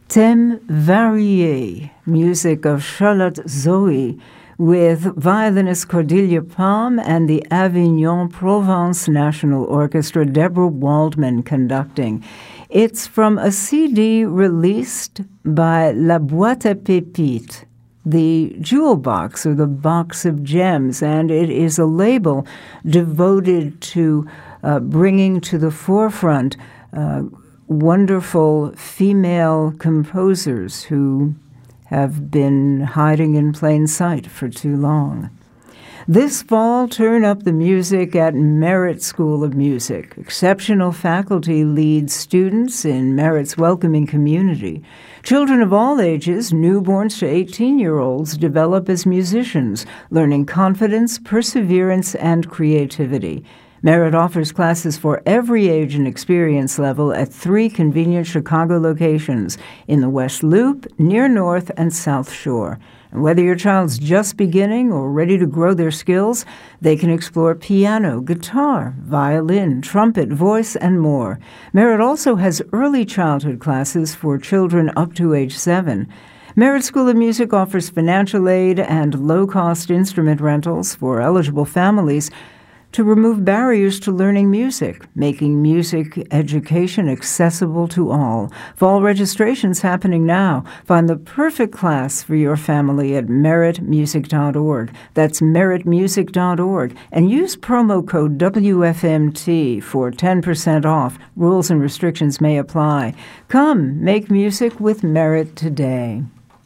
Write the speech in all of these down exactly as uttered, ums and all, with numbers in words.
Thème Varié, music of Charlotte Zoe, with violinist Cordelia Palm and the Avignon Provence National Orchestra, Deborah Waldman conducting. It's from a C D released by La Boîte à Pépites, the jewel box or the box of gems, and it is a label devoted to uh, bringing to the forefront uh, wonderful female composers who have been hiding in plain sight for too long. This fall, turn up the music at Merit School of Music. Exceptional faculty lead students in Merit's welcoming community. Children of all ages, newborns to eighteen-year-olds, develop as musicians, learning confidence, perseverance, and creativity. Merit offers classes for every age and experience level at three convenient Chicago locations in the West Loop, near North and South Shore. And whether your child's just beginning or ready to grow their skills, they can explore piano, guitar, violin, trumpet, voice, and more. Merit also has early childhood classes for children up to age seven. Merit School of Music offers financial aid and low-cost instrument rentals for eligible families to remove barriers to learning music, making music education accessible to all. Fall registration's happening now. Find the perfect class for your family at merit music dot org. That's merit music dot org. And use promo code W F M T for ten percent off. Rules and restrictions may apply. Come, make music with Merit today.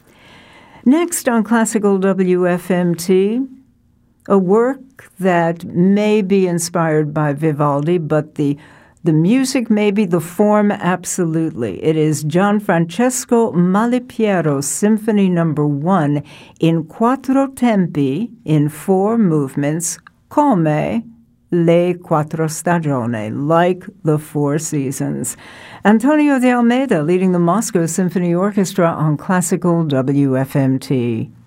Next on Classical W F M T, a work that may be inspired by Vivaldi, but the the music may be, the form absolutely. It is Gianfrancesco Malipiero's Symphony Number One in quattro tempi, in four movements, come le quattro stagioni, like the four seasons. Antonio de Almeida leading the Moscow Symphony Orchestra on Classical W F M T.